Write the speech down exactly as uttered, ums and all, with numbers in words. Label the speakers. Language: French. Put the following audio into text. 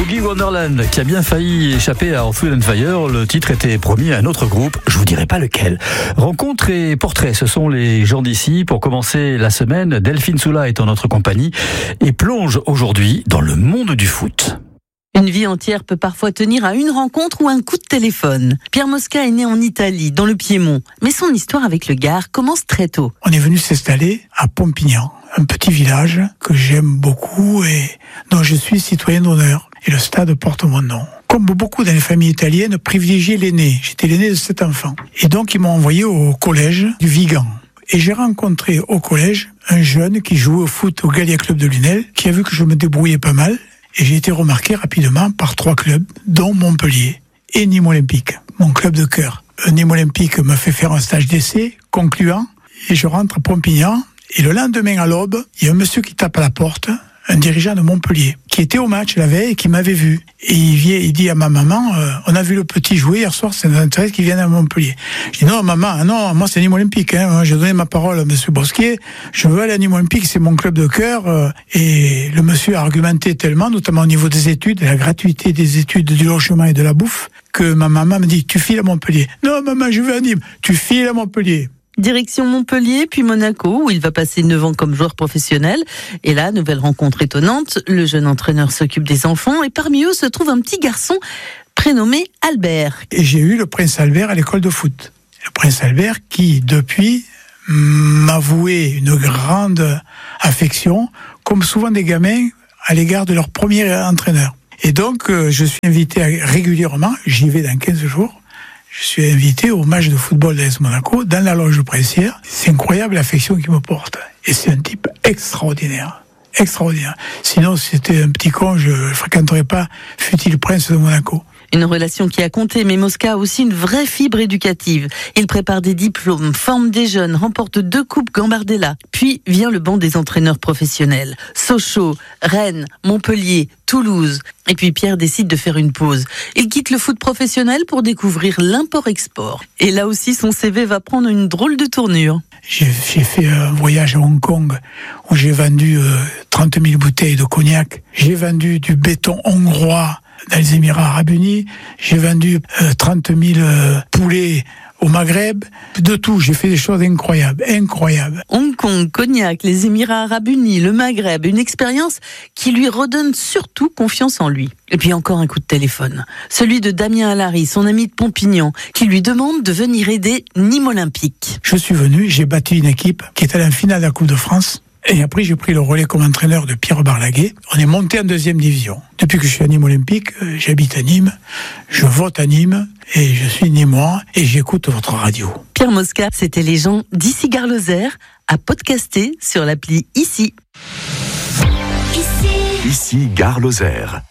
Speaker 1: Boogie Wonderland, qui a bien failli échapper à Earth, Wind and Fire. Le titre était promis à un autre groupe, je vous dirai pas lequel. Rencontres et portraits, ce sont les gens d'ici. Pour commencer la semaine, Delphine Soula est en notre compagnie et plonge aujourd'hui dans le monde du foot.
Speaker 2: Une vie entière peut parfois tenir à une rencontre ou un coup de téléphone. Pierre Mosca est né en Italie, dans le Piémont. Mais son histoire avec le Gard commence très tôt.
Speaker 3: On est venu s'installer à Pompignan, un petit village que j'aime beaucoup et dont je suis citoyen d'honneur. Et le stade porte mon nom. Comme beaucoup dans les familles italiennes, privilégier l'aîné. J'étais l'aîné de sept enfants. Et donc ils m'ont envoyé au collège du Vigan. Et j'ai rencontré au collège un jeune qui jouait au foot au Gallia Club de Lunel, qui a vu que je me débrouillais pas mal. Et j'ai été remarqué rapidement par trois clubs, dont Montpellier et Nîmes Olympique, mon club de cœur. Nîmes Olympique me fait faire un stage d'essai concluant et je rentre à Pompignan. Et le lendemain à l'aube, il y a un monsieur qui tape à la porte, un dirigeant de Montpellier, qui était au match la veille et qui m'avait vu. Et il vient, il dit à ma maman, euh, on a vu le petit jouer hier soir, c'est intéressant qu'il vienne à Montpellier. Je dis non maman, non, moi c'est Nîmes Olympique, hein. J'ai donné ma parole à monsieur Bosquier, je veux aller à Nîmes Olympique, c'est mon club de cœur. Euh, et le monsieur a argumenté tellement, notamment au niveau des études, de la gratuité des études, du logement et de la bouffe, que ma maman me dit, tu files à Montpellier. Non maman, je veux à Nîmes, tu files à Montpellier.
Speaker 2: Direction Montpellier, puis Monaco, où il va passer neuf ans comme joueur professionnel. Et là, nouvelle rencontre étonnante, le jeune entraîneur s'occupe des enfants et parmi eux se trouve un petit garçon prénommé Albert.
Speaker 3: Et j'ai eu le prince Albert à l'école de foot. Le prince Albert qui, depuis, m'a voué une grande affection, comme souvent des gamins, à l'égard de leur premier entraîneur. Et donc, je suis invité régulièrement, j'y vais dans quinze jours, je suis invité au match de football d'A S Monaco, dans la loge princière. C'est incroyable l'affection qu'il me porte. Et c'est un type extraordinaire. Extraordinaire. Sinon, si c'était un petit con, je ne fréquenterais pas, fût-il prince de Monaco.
Speaker 2: Une relation qui a compté, mais Mosca a aussi une vraie fibre éducative. Il prépare des diplômes, forme des jeunes, remporte deux coupes Gambardella. Puis vient le banc des entraîneurs professionnels. Sochaux, Rennes, Montpellier, Toulouse. Et puis Pierre décide de faire une pause. Il quitte le foot professionnel pour découvrir l'import-export. Et là aussi, son C V va prendre une drôle de tournure.
Speaker 3: J'ai, j'ai fait un voyage à Hong Kong où j'ai vendu euh, trente mille bouteilles de cognac. J'ai vendu du béton hongrois dans les Émirats Arabes Unis. J'ai vendu euh, trente mille euh, poulets au Maghreb. De tout, j'ai fait des choses incroyables, incroyables.
Speaker 2: Hong Kong, Cognac, les Émirats Arabes Unis, le Maghreb, une expérience qui lui redonne surtout confiance en lui. Et puis encore un coup de téléphone. Celui de Damien Alary, son ami de Pompignan, qui lui demande de venir aider Nîmes Olympique.
Speaker 3: Je suis venu, j'ai bâti une équipe qui est allée en finale de la Coupe de France. Et après, j'ai pris le relais comme entraîneur de Pierre Barlaguet. On est monté en deuxième division. Depuis que je suis à Nîmes Olympique, j'habite à Nîmes, je vote à Nîmes et je suis Nîmois et j'écoute votre radio.
Speaker 2: Pierre Mosca, c'était les gens d'ici Gare Lozère à podcaster sur l'appli Ici.
Speaker 4: Ici, Ici Gare Lozère.